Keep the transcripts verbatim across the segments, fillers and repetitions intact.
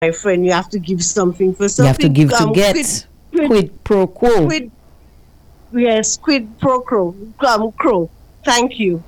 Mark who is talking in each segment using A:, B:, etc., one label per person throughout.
A: my friend, you have to give something for
B: You have to
A: something.
B: give to
A: Um, quid,
B: get.
A: quid,
B: Quid pro quo.
A: quid, yes, quid pro quo. Um, crow. Thank you.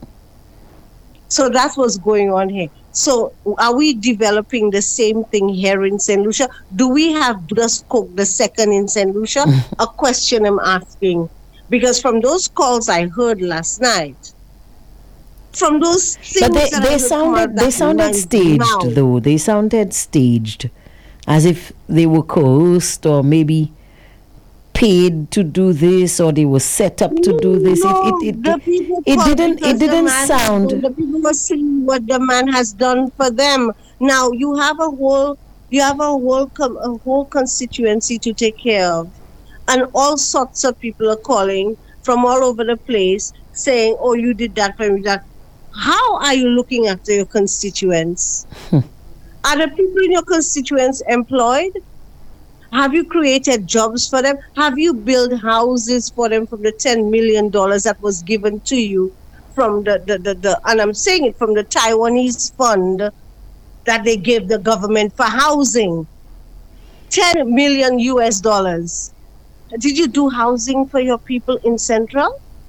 A: So that's what's going on here. So are we developing the same thing here in Saint Lucia? Do we have Buddha's Cook the second in Saint Lucia? A question I'm asking. Because from those calls I heard last night, from those
B: But
A: things
B: they,
A: that I
B: they
A: heard come out of
B: sounded they
A: that
B: sounded
A: man's
B: staged
A: mouth,
B: though. They sounded staged, as if they were coerced or maybe paid to do this, or they were set up to do this. It it
A: no,
B: it
A: the people
B: it
A: called
B: didn't it
A: because the
B: didn't
A: man has done,
B: sound.
A: the people were seeing what the man has done for them. Now you have a whole, you have a whole, com- a whole constituency to take care of, and all sorts of people are calling from all over the place saying, "Oh, you did that for me." That how are you looking after your constituents? Are the people in your constituents employed? Have you created jobs for them? Have you built houses for them from the ten million dollars that was given to you from the, the, the, the, and I'm saying it from the Taiwanese fund that they gave the government for housing? ten million U S dollars. Did you do housing for your people in Central?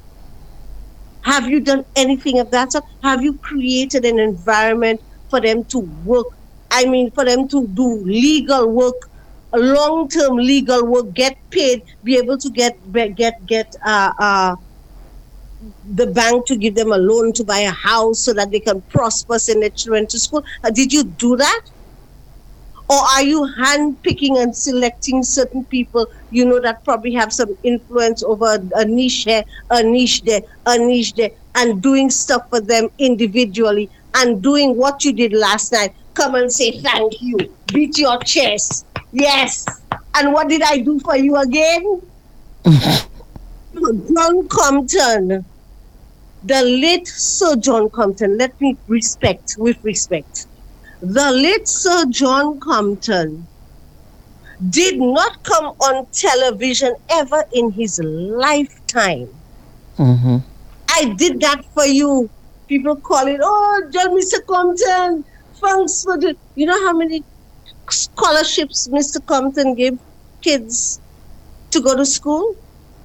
A: Have you done anything of that sort? Have you created an environment for them to work? I mean, for them to do legal work, long-term legal work, get paid, be able to get get get uh, uh, the bank to give them a loan to buy a house so that they can prosper, send their children to school. Uh, did you do that? Or are you handpicking and selecting certain people, you know, that probably have some influence over a niche here, a niche there, a niche there, and doing stuff for them individually and doing what you did last night? Come and say thank you. Beat your chest. Yes. And what did I do for you again? John Compton, the late Sir John Compton, let me respect, with respect. The late Sir John Compton did not come on television ever in his lifetime.
B: Mm-hmm.
A: I did that for you. People call it, oh, John, Mister Compton, thanks for the, you know how many scholarships Mister Compton gave kids to go to school?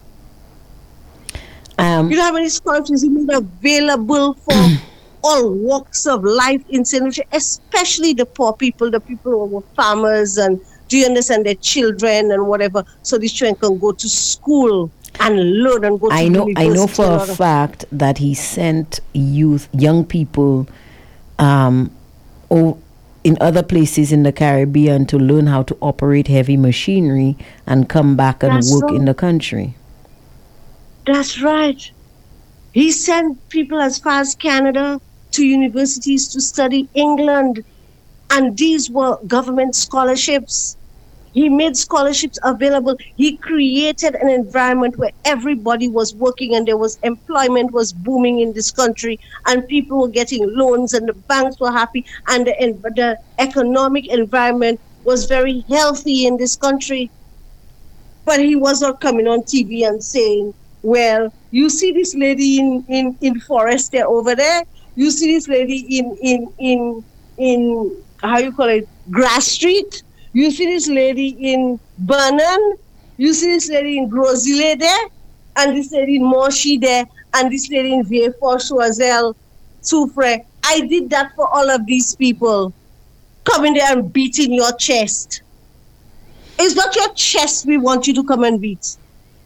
B: Um,
A: You know how many scholarships he made available for all walks of life in Saint Lucia, especially the poor people, the people who were farmers, and do you understand, their children and whatever, so these children can go to school and learn and go to
B: I know I
A: university.
B: know for
A: and
B: a
A: all that.
B: fact that he sent youth, young people, um, o- in other places in the Caribbean to learn how to operate heavy machinery and come back and
A: That's
B: work in
A: right.
B: the country.
A: That's right. He sent people as far as Canada to universities to study England, and these were government scholarships. He made scholarships available. He created an environment where everybody was working and there was employment was booming in this country, and people were getting loans and the banks were happy, and the, and the economic environment was very healthy in this country. But he was not coming on T V and saying, well, you see this lady in, in, in Forest there over there, you see this lady in in in in how you call it, Grass Street, you see this lady in Vernon, you see this lady in Grosile there, and this lady in Moshi there, and this lady in Vieux-Fort, Choiseul, Soufre. I did that for all of these people. Coming there and beating your chest. It's not your chest we want you to come and beat.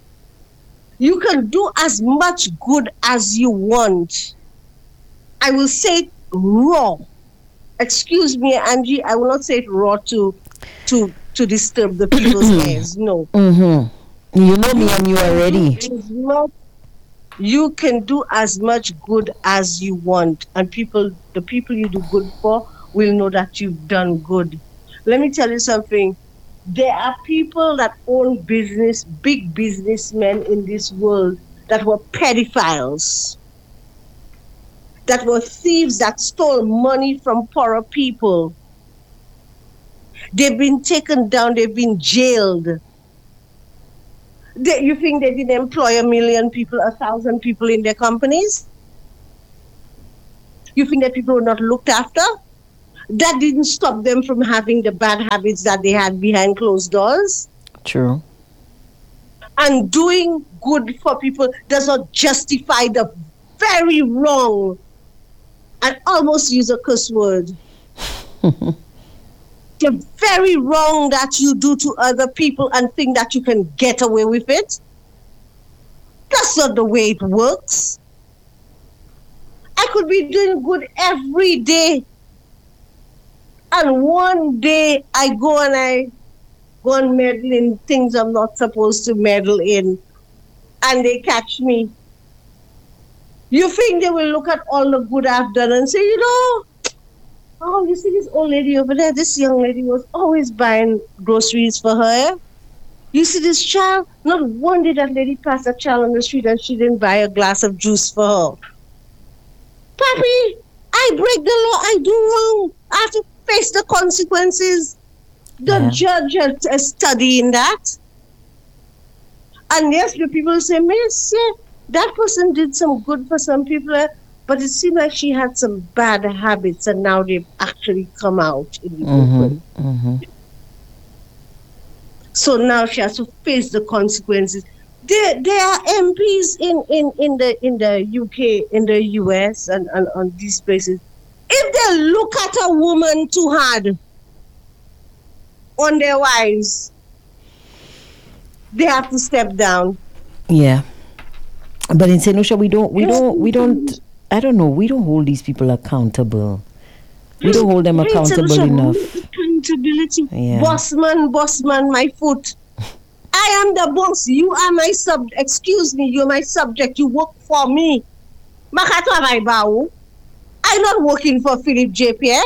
A: You can do as much good as you want. I will say it raw. Excuse me, Angie, I will not say it raw to to to disturb the people's ears. No.
B: Mm-hmm. You know me and you already.
A: As much- You can do as much good as you want, and people, the people you do good for, will know that you've done good. Let me tell you something. There are people that own business, big businessmen in this world, that were pedophiles, that were thieves, that stole money from poorer people. They've been taken down, they've been jailed. They, you think they didn't employ a million people, a thousand people in their companies? You think that people were not looked after? that didn't stop them from having the bad habits that they had behind closed doors.
B: True.
A: And doing good for people does not justify the very wrong, I almost use a curse word, the very wrong that you do to other people and think that you can get away with it. That's not the way it works. I could be doing good every day, and one day I go and I go and meddle in things I'm not supposed to meddle in, and they catch me. You think they will look at all the good I've done and say, you know, oh, you see this old lady over there? This young lady was always buying groceries for her. You see this child? Not one day that lady passed a child on the street and she didn't buy a glass of juice for her. Papi, I break the law. I do wrong. I have to face the consequences. The yeah. judge is studying that. And yes, the people say, Miss, yeah, that person did some good for some people, but it seemed like she had some bad habits and now they've actually come out in the
B: mm-hmm,
A: open.
B: Mm-hmm.
A: So now she has to face the consequences. There, there are M Ps in, in, in the in the U K, in the U S, and, and on these places. If they look at a woman too hard on their wives, they have to step down.
B: Yeah, but in Saint Lucia, we don't, we don't, we don't. I don't know. We don't hold these people accountable. We don't hold them accountable enough.
A: Accountability.
B: Yeah.
A: Boss man, boss man, my foot. I am the boss. You are my sub. Excuse me. You're my subject. You work for me. I'm not working for Philip J. Pierre.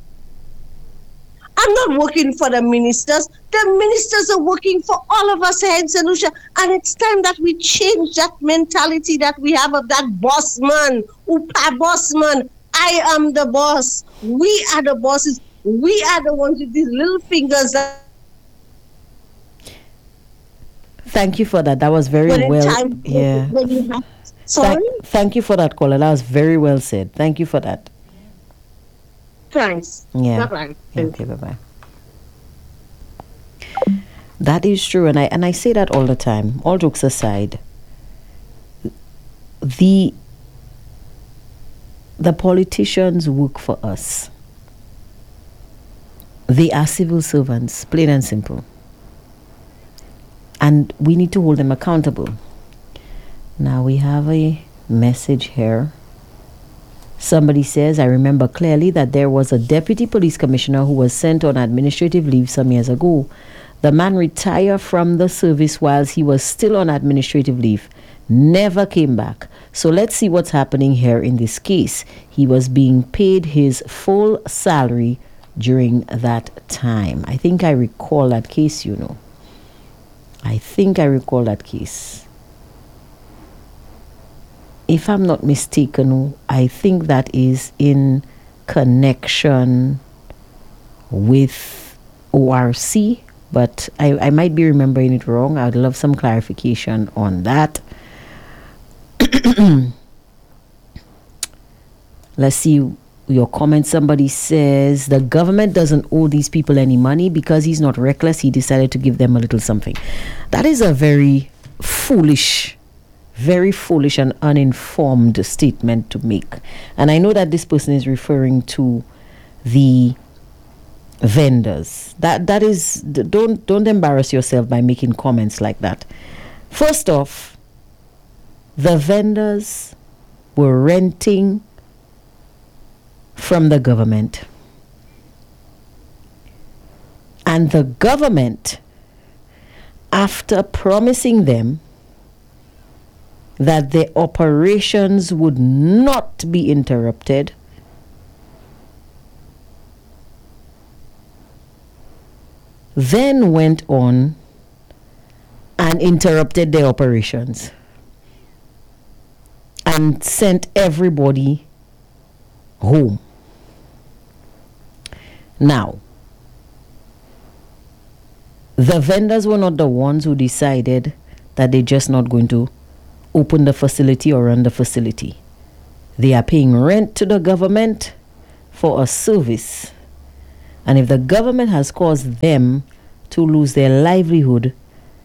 A: I'm not working for the ministers. The ministers are working for all of us here in Saint Lucia. And it's time that we change that mentality that we have of that boss man. Upa boss man. I am the boss. We are the bosses. We are the ones with these little fingers. That
B: Thank you for that. That was very
A: when
B: well.
A: Time,
B: yeah.
A: When you have, sorry?
B: Thank, thank you for that, caller. That was very well said. Thank you for that.
A: Thanks.
B: Yeah.
A: Bye-bye.
B: Okay, bye-bye. That is true, and I and I say that all the time. All jokes aside, the the politicians work for us. They are civil servants, plain and simple. And we need to hold them accountable. Now we have a message here. Somebody says, I remember clearly that there was a deputy police commissioner who was sent on administrative leave some years ago. The man retired from the service whilst he was still on administrative leave. Never came back. So let's see what's happening here in this case. He was being paid his full salary during that time. I think I recall that case, you know. I think I recall that case. If I'm not mistaken, I think that is in connection with O R C, but I, I might be remembering it wrong. I'd love some clarification on that. Let's see your comment. Somebody says the government doesn't owe these people any money because he's not reckless. He decided to give them a little something. That is a very foolish very foolish and uninformed statement to make. And I know that this person is referring to the vendors. That that is don't don't embarrass yourself by making comments like that. First off, the vendors were renting from the government. And the government, after promising them that their operations would not be interrupted, then went on and interrupted their operations and sent everybody home. Now, the vendors were not the ones who decided that they're just not going to open the facility or run the facility. They are paying rent to the government for a service And if the government has caused them to lose their livelihood,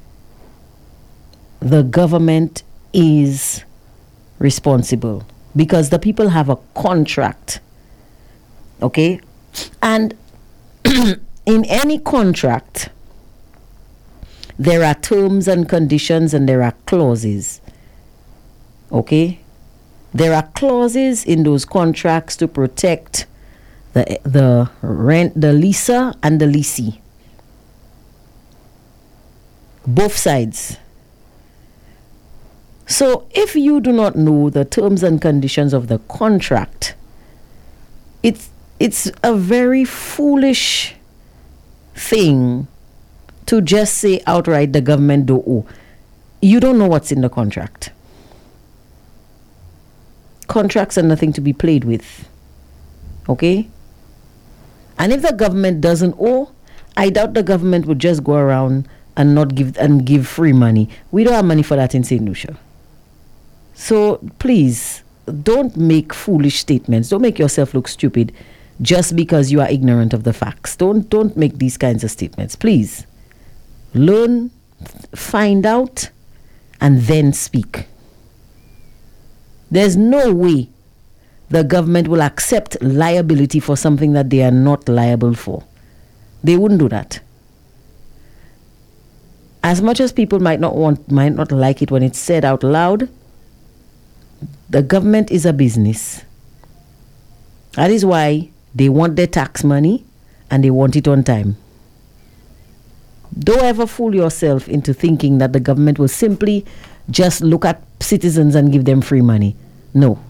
B: the government is responsible because the people have a contract. Okay? And in any contract, there are terms and conditions and there are clauses. Okay? There are clauses in those contracts to protect the the rent, the leaser and the leasee. Both sides. So if you do not know the terms and conditions of the contract, it's it's a very foolish thing to just say outright the government don't owe. You don't know what's in the contract. Contracts are nothing to be played with. Okay? And if the government doesn't owe, I doubt the government would just go around and not give and give free money. We don't have money for that in Saint Lucia. So please don't make foolish statements. Don't make yourself look stupid just because you are ignorant of the facts. Don't don't make these kinds of statements. Please learn, find out, and then speak. There's no way the government will accept liability for something that they are not liable for. They wouldn't do that. As much as people might not want, might not like it when it's said out loud, the government is a business. That is why they want their tax money and they want it on time. Don't ever fool yourself into thinking that the government will simply just look at citizens and give them free money. No.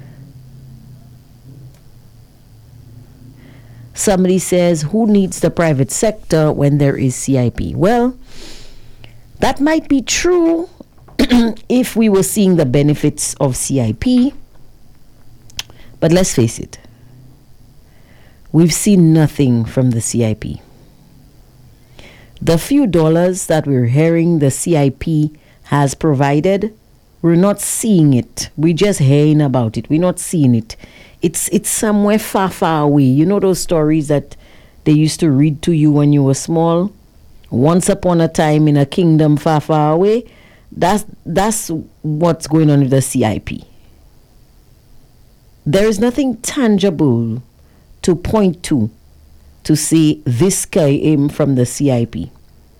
B: Somebody says, who needs the private sector when there is C I P? Well, that might be true if we were seeing the benefits of C I P. But let's face it, we've seen nothing from the C I P. The few dollars that we're hearing the C I P has provided, we're not seeing it. We're just hearing about it. We're not seeing it. It's it's somewhere far, far away. You know those stories that they used to read to you when you were small? Once upon a time in a kingdom far, far away. That's, that's what's going on with the C I P. There is nothing tangible to point to to say this came from the C I P.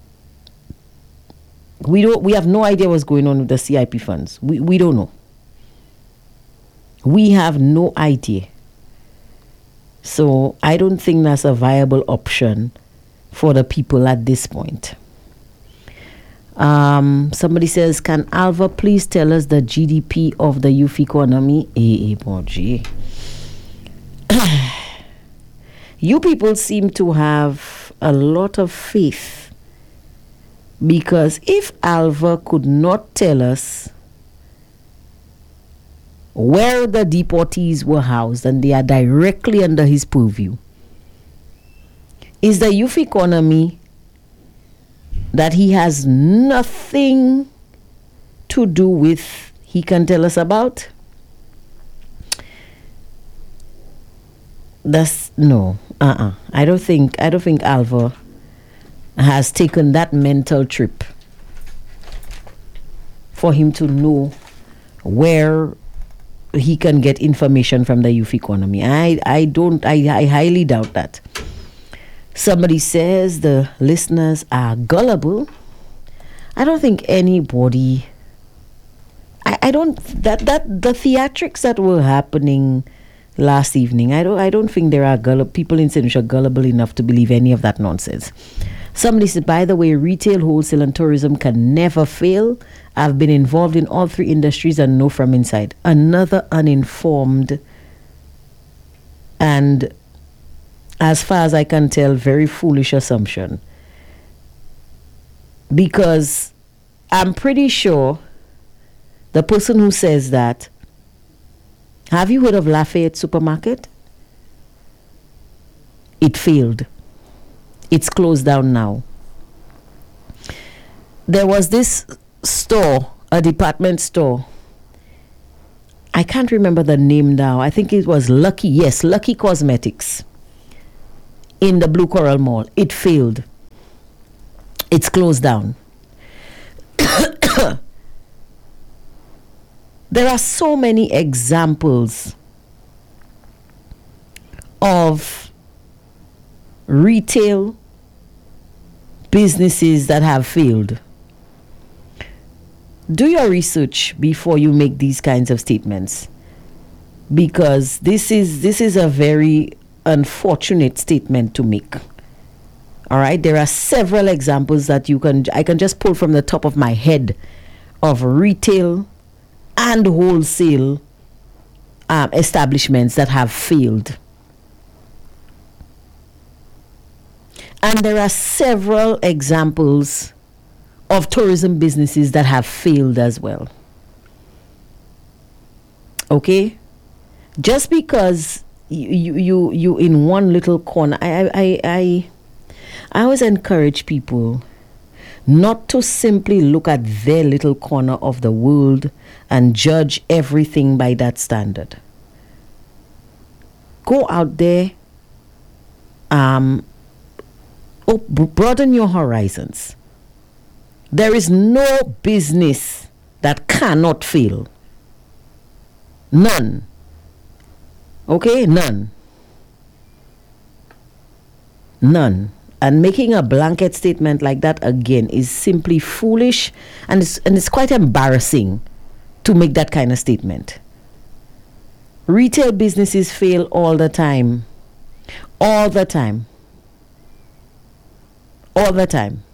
B: We don't. We have no idea what's going on with the C I P funds. We we don't know. We have no idea. So I don't think that's a viable option for the people at this point. Um, somebody says, can Alva please tell us the G D P of the youth economy? Eh, eh, you people seem to have a lot of faith, because if Alva could not tell us where the deportees were housed and they are directly under his purview, is the youth economy that he has nothing to do with, he can tell us about? That's no. Uh-uh. I don't think I don't think Alva has taken that mental trip for him to know where he can get information from the youth economy. I, I don't I, I highly doubt that. Somebody says the listeners are gullible. I don't think anybody I, I don't that that the theatrics that were happening last evening, I don't I don't think there are gullible people in Saint Lucia gullible enough to believe any of that nonsense. Somebody said, by the way, retail, wholesale, and tourism can never fail. I've been involved in all three industries and know from inside. Another uninformed and, as far as I can tell, very foolish assumption. Because I'm pretty sure the person who says that, have you heard of Lafayette Supermarket? It failed. It's closed down now. There was this store, a department store. I can't remember the name now. I think it was Lucky. Yes, Lucky Cosmetics. in the Blue Coral Mall. It failed. It's closed down. There are so many examples of retail businesses that have failed. Do your research before you make these kinds of statements, because this is this is a very unfortunate statement to make. All right, there are several examples that you can I can just pull from the top of my head of retail and wholesale um, establishments that have failed. And there are several examples of tourism businesses that have failed as well. Okay? Just because you you you, you in one little corner, I I I I always encourage people not to simply look at their little corner of the world and judge everything by that standard. Go out there, um, oh, broaden your horizons. There is no business that cannot fail. None. Okay? None. None. And making a blanket statement like that again is simply foolish, and it's, and it's quite embarrassing to make that kind of statement. Retail businesses fail all the time. All the time. All the time.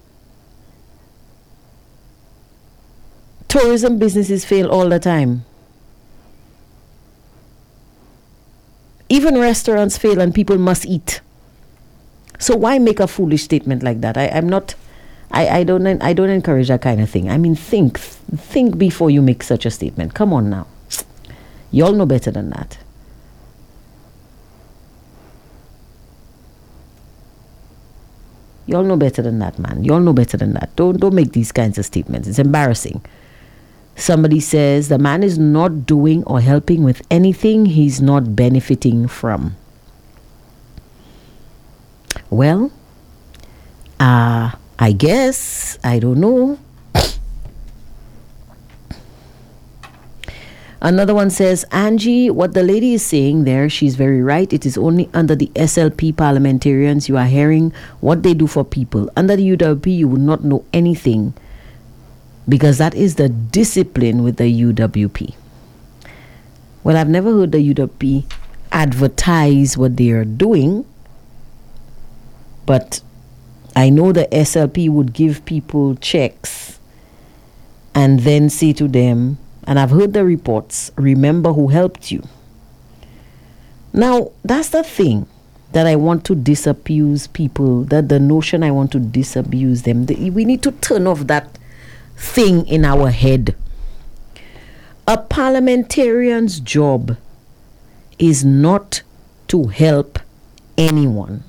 B: Tourism businesses fail all the time. Even restaurants fail and people must eat. So why make a foolish statement like that? I, I'm not, I, I don't, I don't encourage that kind of thing. I mean, think, think before you make such a statement. Come on now. You all know better than that. You all know better than that, man. You all know better than that. Don't, don't make these kinds of statements. It's embarrassing. Somebody says the man is not doing or helping with anything he's not benefiting from. Well, uh, I guess, I don't know. Another one says, Angie, what the lady is saying there, she's very right. It is only under the S L P parliamentarians you are hearing what they do for people. Under the U W P, you would not know anything, because that is the discipline with the U W P. Well, I've never heard the U W P advertise what they are doing, but I know the S L P would give people checks and then say to them, and I've heard the reports, remember who helped you. Now, that's the thing that I want to disabuse people, that the notion I want to disabuse them. The, we need to turn off that thing in our head. A parliamentarian's job is not to help anyone.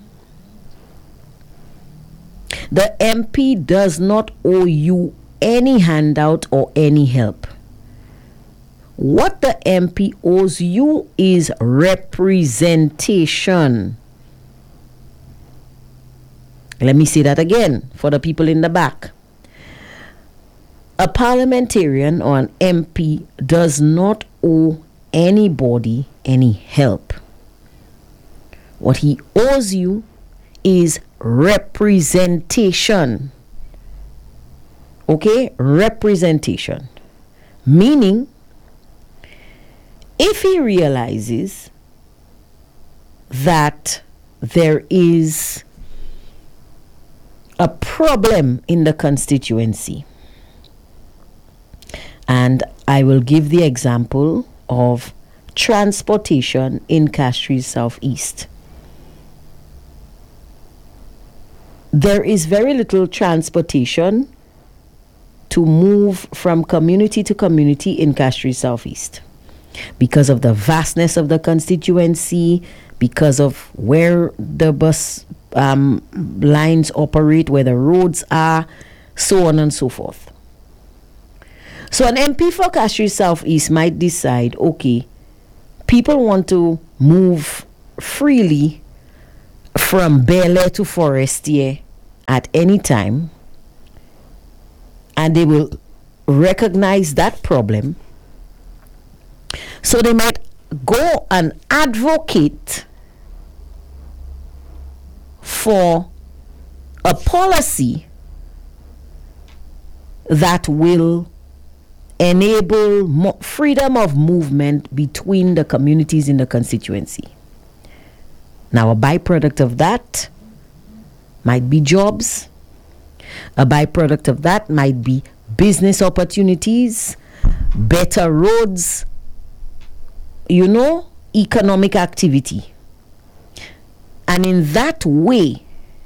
B: The M P does not owe you any handout or any help. What the M P owes you is representation. Let me say that again for the people in the back. A parliamentarian or an M P does not owe anybody any help. What he owes you is representation. Okay? Representation. Meaning, if he realizes that there is a problem in the constituency, and I will give the example of transportation in Castries Southeast. There is very little transportation to move from community to community in Castries Southeast, because of the vastness of the constituency, because of where the bus um, lines operate, where the roads are, so on and so forth. So an M P for Castries Southeast might decide, okay, people want to move freely from Bel Air to Forestier at any time, and they will recognize that problem. So they might go and advocate for a policy that will enable mo- freedom of movement between the communities in the constituency. Now, a byproduct of that might be jobs. A byproduct of that might be business opportunities, better roads, you know, economic activity. And in that way,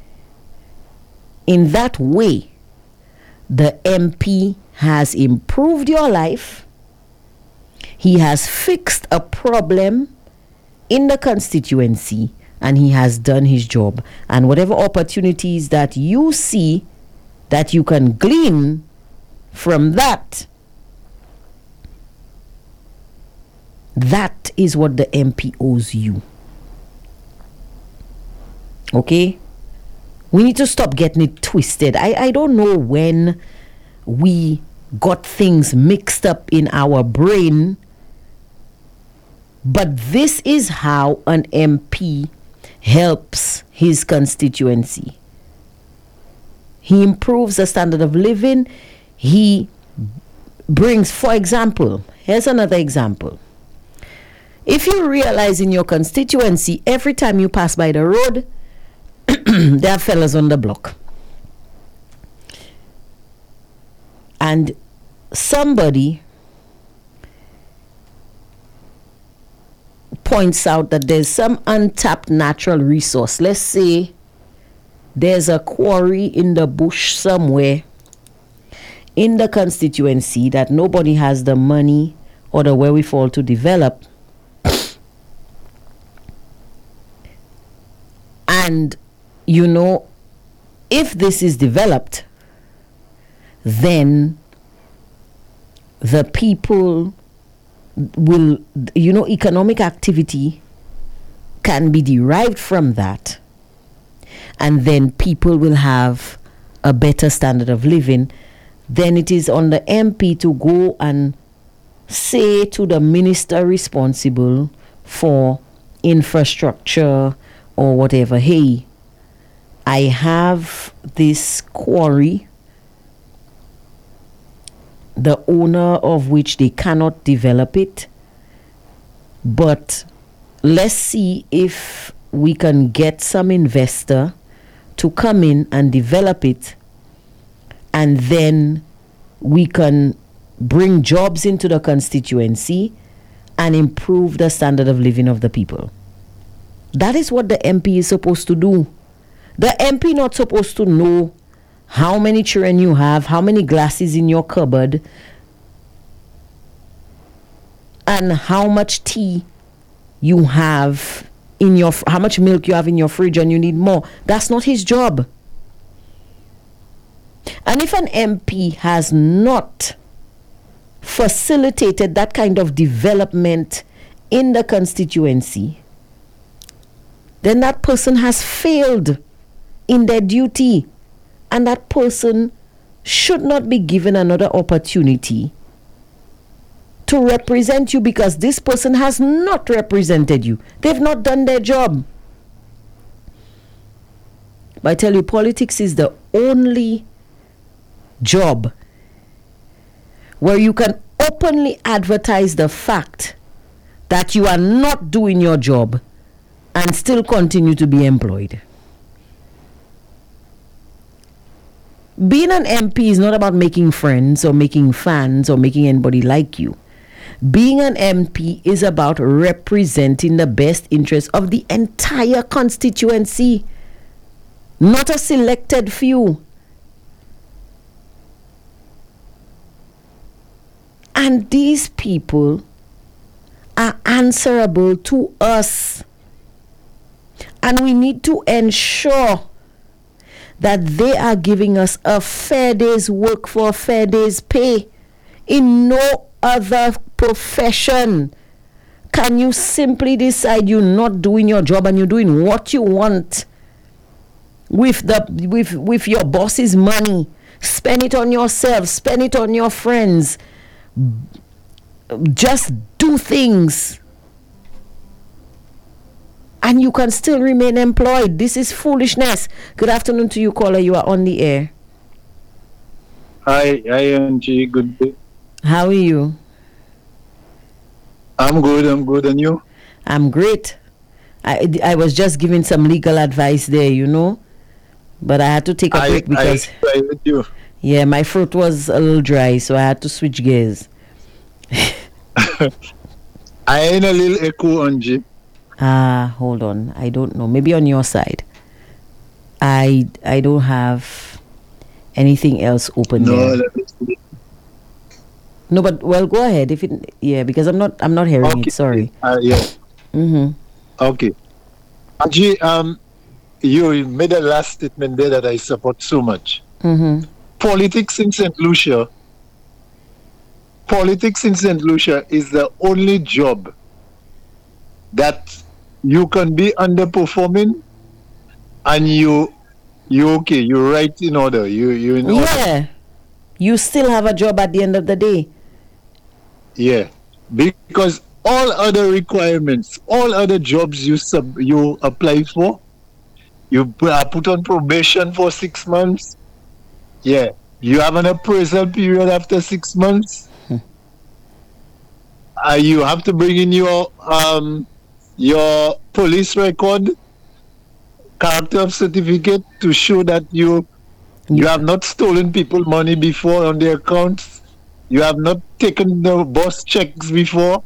B: in that way, the M P has improved your life. He has fixed a problem in the constituency, and he has done his job. And whatever opportunities that you see that you can glean from that, that is what the M P owes you. Okay? We need to stop getting it twisted. I, I don't know when we got things mixed up in our brain, but this is how an M P helps his constituency. He improves the standard of living. He brings, for example, here's another example. If you realize in your constituency, every time you pass by the road, there are fellas on the block. And somebody points out that there's some untapped natural resource. Let's say there's a quarry in the bush somewhere in the constituency that nobody has the money or the wherewithal to develop. And, you know, if this is developed, then the people will, you know, economic activity can be derived from that. And then people will have a better standard of living. Then it is on the M P to go and say to the minister responsible for infrastructure or whatever, hey, I have this quarry, the owner of which they cannot develop it, but let's see if we can get some investor to come in and develop it, and then we can bring jobs into the constituency and improve the standard of living of the people. That is what the M P is supposed to do. The M P not supposed to know how many children you have, how many glasses in your cupboard, and how much tea you have in your, how much milk you have in your fridge and you need more. That's not his job. And if an M P has not facilitated that kind of development in the constituency, then that person has failed in their duty, and that person should not be given another opportunity to represent you, because this person has not represented you. They've not done their job. But I tell you, politics is the only job where you can openly advertise the fact that you are not doing your job and still continue to be employed. Being an M P is not about making friends or making fans or making anybody like you. Being an M P is about representing the best interests of the entire constituency, not a selected few. And these people are answerable to us. And we need to ensure that they are giving us a fair day's work for a fair day's pay. In no other profession can you simply decide you're not doing your job and you're doing what you want with the with with your boss's money. Spend it on yourself, spend it on your friends. Just do things and you can still remain employed. This is foolishness. Good afternoon to you, caller. You are on the air.
C: Hi, hi, Angie. Good day.
B: How are you?
C: I'm good. I'm good. And you?
B: I'm great. I, I was just giving some legal advice there, you know, but I had to take a
C: I,
B: break because
C: I, I with you.
B: Yeah, my throat was a little dry, so I had to switch gears.
C: I ain't a little echo, Angie.
B: Ah, hold on. I don't know. Maybe on your side. I I don't have anything else open
C: No,
B: there.
C: let me see.
B: No, but well, go ahead. If it, yeah, because I'm not I'm not hearing
C: Okay.
B: it. Sorry.
C: Uh, yeah.
B: Mhm.
C: Okay. Angie, um, you made a last statement there that I support so much.
B: Mhm.
C: Politics in Saint Lucia. Politics in Saint Lucia is the only job that you can be underperforming and you you okay, you're right in order. You you in order.
B: Yeah. You still have a job at the end of the day.
C: Yeah, because all other requirements, all other jobs you sub you apply for, you pu- are put on probation for six months. Yeah, you have an appraisal period after six months. Uh, you have to bring in your um your police record, character certificate to show that you you have not stolen people money before on their accounts. You have not taken the boss checks before.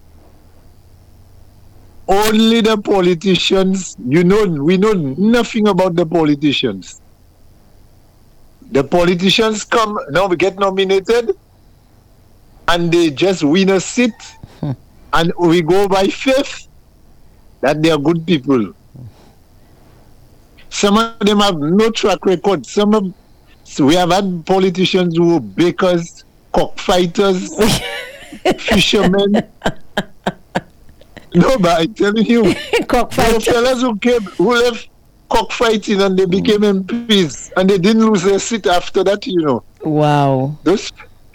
C: Only the politicians, you know, we know nothing about the politicians. The politicians come, now we get nominated, and they just win a seat, and we go by faith that they are good people. Some of them have no track record. Some of so we have had politicians who were bakers, cockfighters, fishermen. No, but I'm telling you, there were
B: Cockfight.
C: fellas who came, who left cockfighting and they became M Ps, and they didn't lose their seat after that. You know,
B: Wow.
C: those.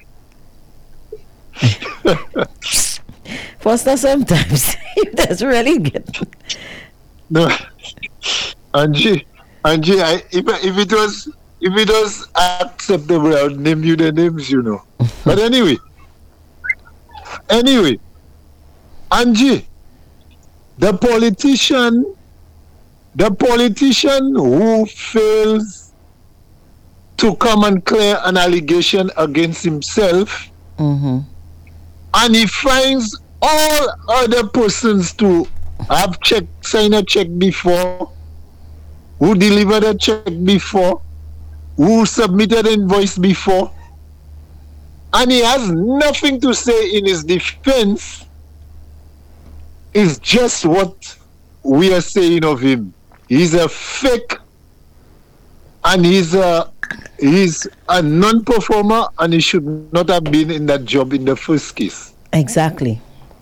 B: Foster, sometimes it does really get.
C: No, Angie, Angie, I, if if it was if it was acceptable, I would name you the names, you know. But anyway, anyway, Angie, the politician, the politician who fails to come and clear an allegation against himself,
B: Mm-hmm.
C: and he finds all other persons to have check, sign a check before, who delivered a check before, who submitted an invoice before, and he has nothing to say in his defense, is just what we are saying of him. He's a fake, and he's a he's a non-performer, and he should not have been in that job in the first case.
B: Exactly.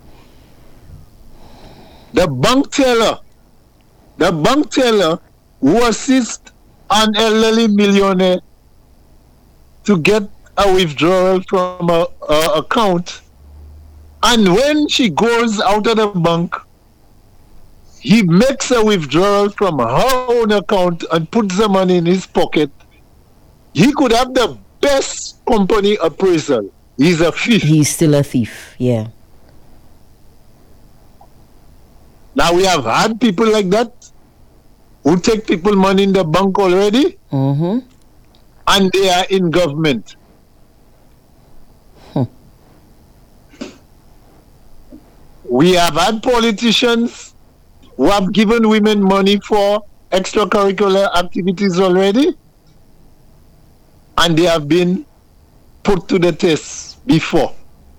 C: The bank teller, the bank teller who assists an elderly millionaire to get a withdrawal from a, a account, and when she goes out of the bank, he makes a withdrawal from her own account and puts the money in his pocket. He could have the best company appraisal. He's a thief.
B: He's still a thief. Yeah.
C: Now we have had people like that who take people money in the bank already,
B: Mm-hmm.
C: and they are in government.
B: Hmm.
C: We have had politicians who have given women money for extracurricular activities already, and they have been put to the test before.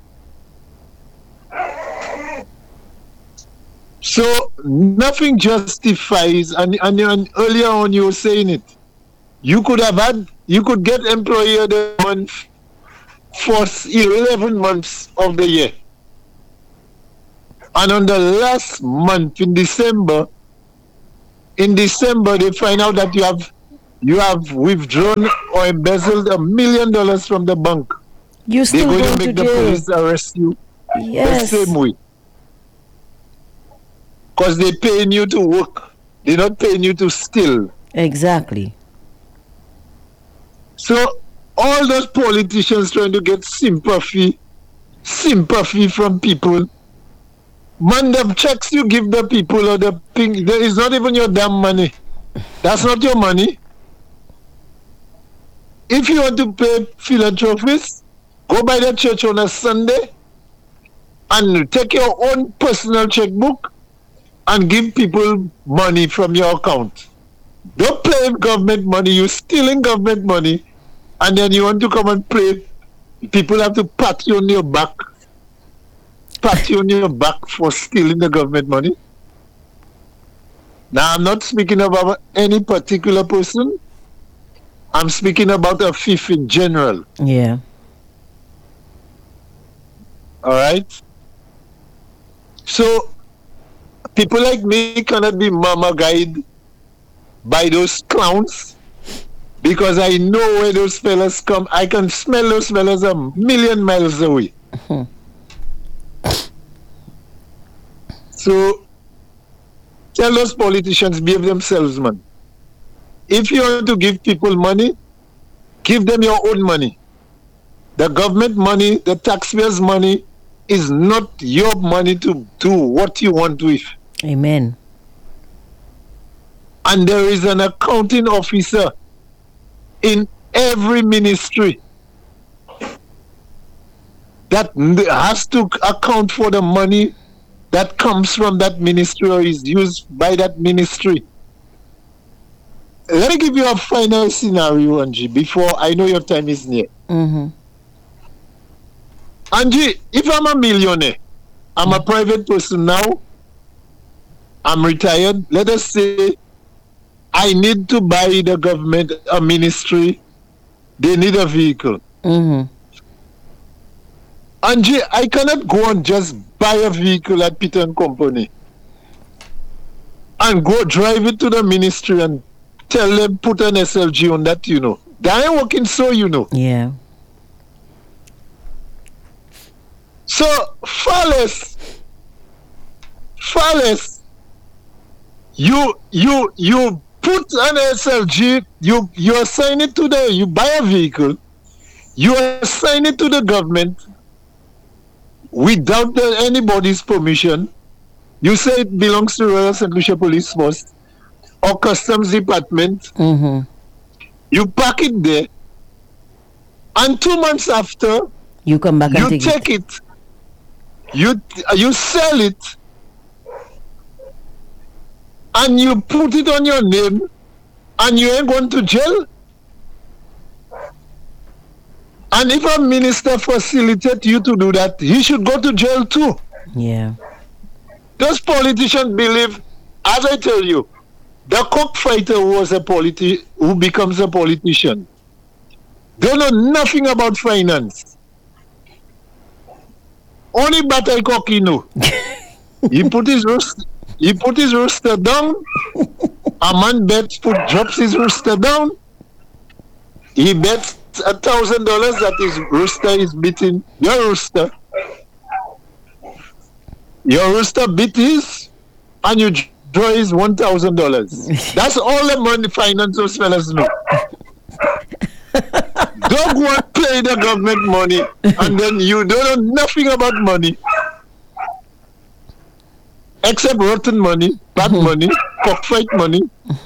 C: So nothing justifies, and, and, and earlier on you were saying it, you could have had, you could get employee of the month for eleven months of the year. And on the last month in December, In December, they find out that you have you have withdrawn or embezzled a million dollars from the bank.
B: You
C: They're
B: still
C: going
B: going
C: to
B: to
C: make the
B: jail.
C: police arrest you
B: Yes.
C: the same way. Because they're paying you to work. They're not paying you to steal.
B: Exactly.
C: So all those politicians trying to get sympathy, sympathy from people. Man, the checks you give the people or the thing, there is not even your damn money. That's not your money. If you want to pay philanthropists, go by the church on a Sunday and take your own personal checkbook and give people money from your account. Don't play with government money. You're stealing government money, and then you want to come and play. People have to pat you on your back. Pat you on your back for stealing the government money. Now, I'm not speaking about any particular person. I'm speaking about a thief in general.
B: Yeah.
C: All right? So, people like me cannot be mama guide by those clowns because I know where those fellas come. I can smell those fellas a million miles away.
B: Mhm.
C: So, tell those politicians, behave themselves, man. If you want to give people money, give them your own money. The government money, the taxpayers' money is not your money to do what you want with.
B: Amen.
C: And there is an accounting officer in every ministry that has to account for the money that comes from that ministry or is used by that ministry. Let me give you a final scenario, Angie, before I know your time is near.
B: Mm-hmm.
C: Angie, if I'm a millionaire, I'm a private person now, I'm retired, let us say I need to buy the government a ministry, they need a vehicle.
B: Mm-hmm.
C: Angie, I cannot go and just buy a vehicle at Peter and Company and go drive it to the ministry and tell them put an S L G on that, you know. They ain't working so, you know.
B: Yeah.
C: So, far less, far less, you, you, you put an S L G, you, you assign it to the, you buy a vehicle, you assign it to the government without the, anybody's permission. You say it belongs to Royal Saint Lucia Police Force or Customs Department.
B: Mm-hmm.
C: You pack it there, and two months after,
B: You come back and
C: you
B: take,
C: take
B: it.
C: it. You you sell it, and you put it on your name, and you ain't going to jail. And if a minister facilitates you to do that, he should go to jail too.
B: Yeah.
C: Those politicians believe, as I tell you, the cockfighter who was a politi- who becomes a politician, they know nothing about finance. Only battle cock he know. he put his rooster, he put his rooster down. A man bets put drops his rooster down. He bets a thousand dollars that his rooster is beating your rooster. Your rooster beat his, and you draw his one thousand dollars. That's all the money finance those fellas know. Don't go and play the government money, and then you don't know nothing about money except rotten money, bad money, cockfight money.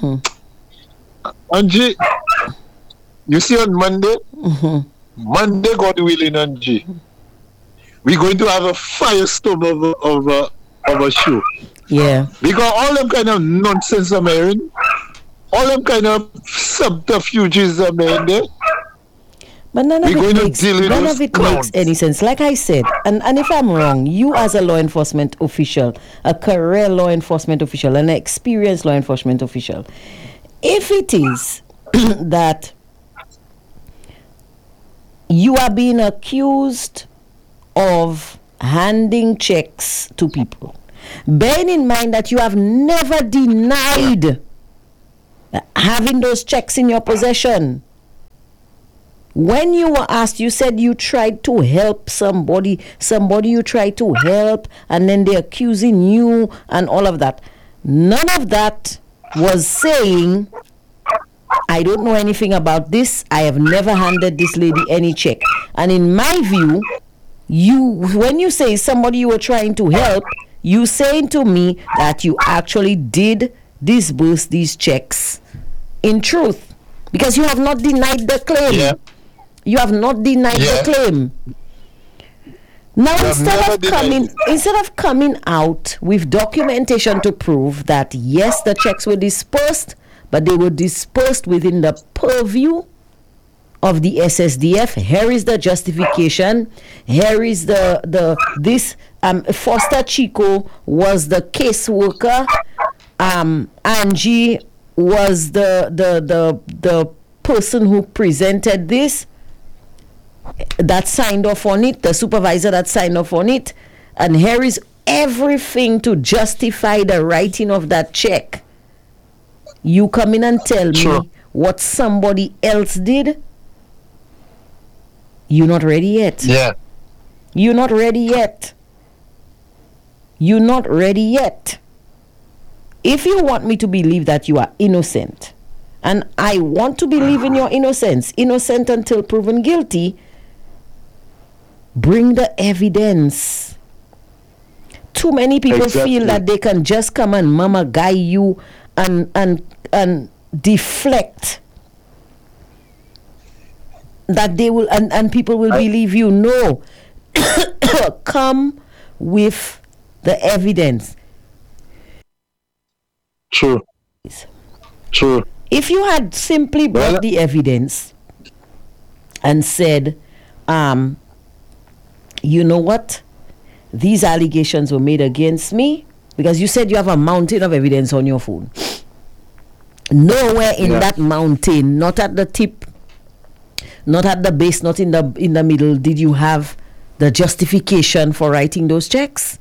C: Angie, you see on Monday, Monday, God willing, Angie, we're going to have a firestorm of a, of a, of a show.
B: Yeah.
C: Because all them kind of nonsense I'm hearing, all them kind of subterfuges I'm hearing there,
B: But none of
C: We're
B: it,
C: going to
B: makes,
C: deal with
B: none
C: those
B: of it
C: clowns.
B: makes any sense. Like I said, and, and if I'm wrong, you as a law enforcement official, a career law enforcement official, an experienced law enforcement official, if it is that you are being accused of handing checks to people, bearing in mind that you have never denied having those checks in your possession. When you were asked, you said you tried to help somebody, somebody you tried to help, and then they're accusing you and all of that. None of that was saying, I don't know anything about this. I have never handed this lady any check. And in my view, you, when you say somebody you were trying to help, you saying to me that you actually did disburse these checks in truth, because you have not denied the claim.
C: Yeah.
B: You have not denied
C: Yeah.
B: the claim. Now,
C: You have
B: instead
C: never
B: of
C: denied
B: coming,
C: it.
B: instead of coming out with documentation to prove that yes, the checks were dispersed, but they were dispersed within the purview of the S S D F. Here is the justification. Here is the the this. Um, Foster Chico was the caseworker. Um, Angie was the the the the person who presented this, that signed off on it, the supervisor that signed off on it, and here is everything to justify the writing of that check. You come in and tell
C: Sure.
B: me what somebody else did. You're not ready yet.
C: Yeah.
B: You're not ready yet. You're not ready yet. If you want me to believe that you are innocent, and I want to believe in your innocence, innocent until proven guilty, bring the evidence. Too many people
C: Exactly.
B: feel that they can just come and mama guy you and and and deflect, that they will, and, and people will
C: I-
B: believe you. No. Come with the evidence.
C: True. True.
B: If you had simply brought
C: Well-
B: the evidence and said, um, you know what, these allegations were made against me, because you said you have a mountain of evidence on your phone. Nowhere in
C: Yeah.
B: that mountain, not at the tip, not at the base, not in the in the middle, did you have the justification for writing those checks.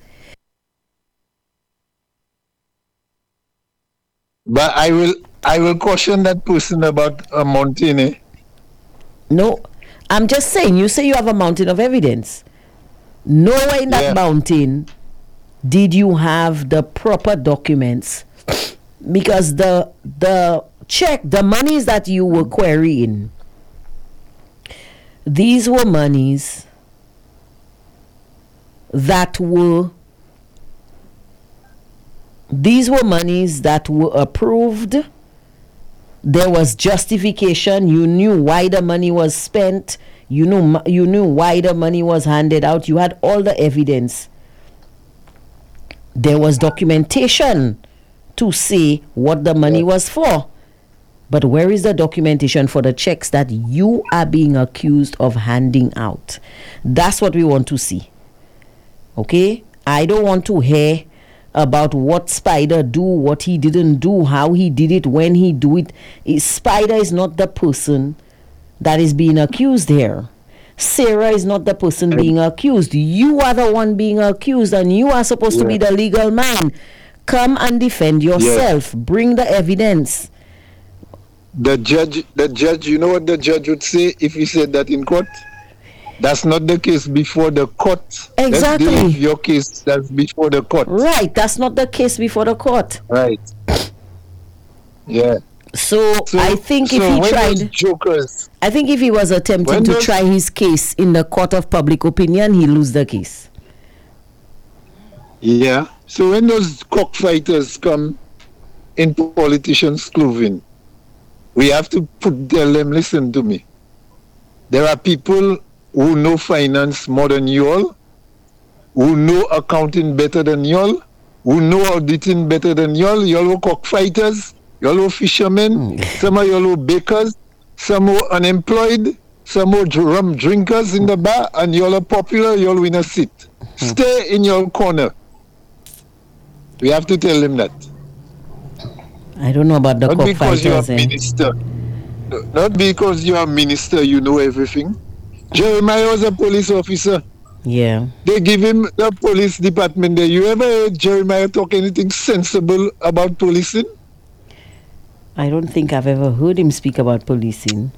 C: But I will I will caution that person about a mountain. Eh?
B: No, I'm just saying, you say you have a mountain of evidence. Nowhere in that
C: Yeah.
B: mountain did you have the proper documents, because the the check, the monies that you were querying, these were monies that were these were monies that were approved. There was justification. You knew why the money was spent. You knew mo- you knew why the money was handed out. You had all the evidence. There was documentation to say what the money was for. But where is the documentation for the checks that you are being accused of handing out? That's what we want to see. Okay? I don't want to hear about what Spider do, what he didn't do, how he did it, when he do it. I- Spider is not the person that is being accused here. Sarah is not the person being accused. You are the one being accused, and you are supposed to be
C: Yeah.
B: the legal man. Come and defend yourself. Bring the evidence.
C: The judge, the judge, you know what the judge would say if he said that in court? That's not the case before the court. Let's
B: Exactly.
C: deal with your case that's before the court.
B: Right, that's not the case before the court.
C: Right. Yeah.
B: So,
C: So,
B: I think
C: so
B: if he
C: when
B: tried,
C: those jokers,
B: I think if he was attempting
C: when
B: to
C: those-
B: try his case in the court of public opinion, he lose the case.
C: yeah. So when those cockfighters come in politicians' clothing, we have to put tell them, listen to me. There are people who know finance more than you all, who know accounting better than you all, who know auditing better than you all. You all were cockfighters, you all were fishermen, some of you all were bakers, some were unemployed, some were dr- rum drinkers in the bar, and you all are popular, you all win a seat. Stay in your corner. We have to tell them that.
B: I don't know about the
C: Not because you are
B: cockfighters. Eh?
C: minister. No, Not because you are minister, you know everything. Jeremiah was a police officer.
B: Yeah.
C: They give him the police department there. You ever heard Jeremiah talk anything sensible about policing?
B: I don't think I've ever heard him speak about policing.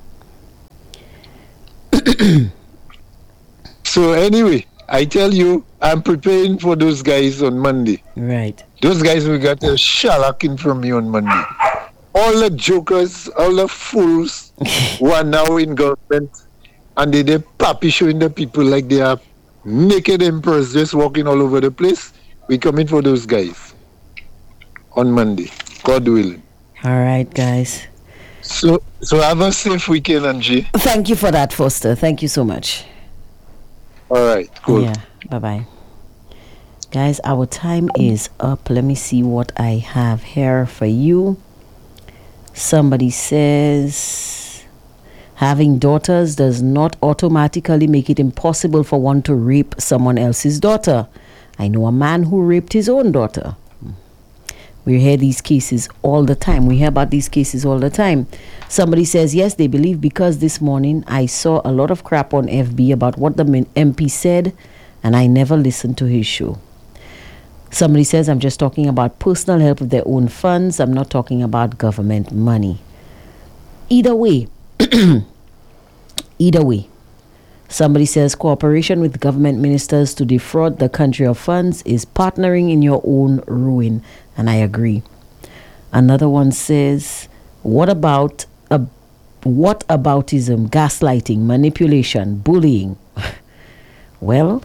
C: So anyway, I tell you, I'm preparing for those guys on Monday.
B: Right.
C: Those guys will get a shellacking from me on Monday. All the jokers, all the fools who are now in government, and they they pappy showing the people like they are naked emperors just walking all over the place. We coming for those guys on Monday, God willing.
B: All right, guys.
C: So so have a safe weekend, Angie.
B: Thank you for that, Foster. Thank you so much.
C: All right, cool.
B: Yeah, bye-bye. Guys, our time is up. Let me see what I have here for you. Somebody says, having daughters does not automatically make it impossible for one to rape someone else's daughter. I know a man who raped his own daughter. We hear these cases all the time. We hear about these cases all the time. Somebody says, yes, they believe because this morning I saw a lot of crap on F B about what the M P said, and I never listened to his show. Somebody says, I'm just talking about personal help with their own funds. I'm not talking about government money. Either way, either way. Somebody says, cooperation with government ministers to defraud the country of funds is partnering in your own ruin. And I agree. Another one says, what about uh, what aboutism, gaslighting, manipulation, bullying? Well,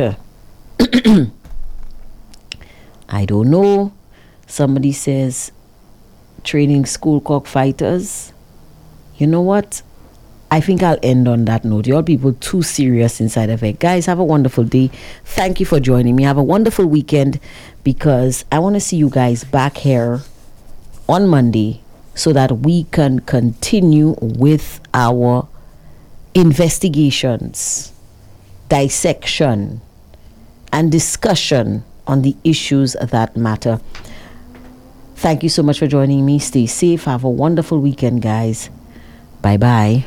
B: I don't know. Somebody says, training school cockfighters. You know what? I think I'll end on that note. You're people too serious inside of it. Guys, have a wonderful day. Thank you for joining me. Have a wonderful weekend, because I want to see you guys back here on Monday so that we can continue with our investigations, dissection, and discussion on the issues that matter. Thank you so much for joining me. Stay safe. Have a wonderful weekend, guys. Bye-bye.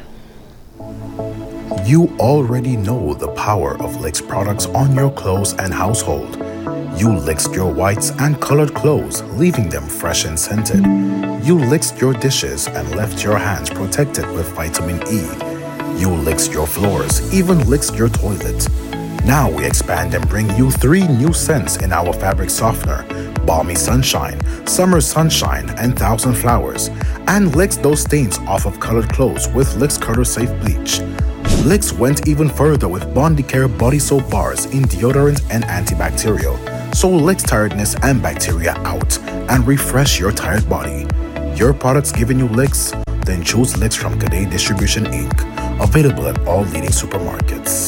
D: You already know the power of Licks products on your clothes and household. You licked your whites and colored clothes, leaving them fresh and scented. You licked your dishes and left your hands protected with vitamin E. You licked your floors, even licked your toilet. Now we expand and bring you three new scents in our fabric softener: Balmy Sunshine, Summer Sunshine, and Thousand Flowers. And licks those stains off of colored clothes with Licks Color Safe Bleach. Licks went even further with Bondi Care body soap bars in deodorant and antibacterial. So Licks tiredness and bacteria out and refresh your tired body. Your products giving you licks? Then choose Licks from Cadet Distribution Incorporated. Available at all leading supermarkets.